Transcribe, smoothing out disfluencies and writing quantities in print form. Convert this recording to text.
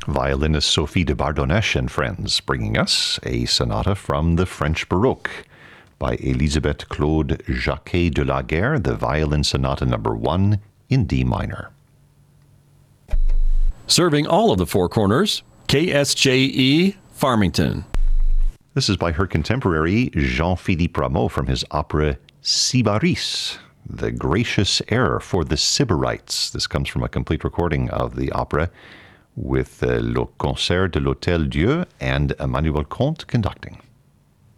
violinist Sophie de Bardonèche and friends, bringing us a sonata from the French Baroque by Elisabeth Claude Jacquet de la Guerre, the Violin Sonata No. 1 in D minor. Serving all of the Four Corners, KSJE Farmington. This is by her contemporary Jean-Philippe Rameau from his opera Sybaris, the gracious air for the Sybarites. This comes from a complete recording of the opera with Le Concert de l'Hôtel Dieu and Emmanuel Comte conducting.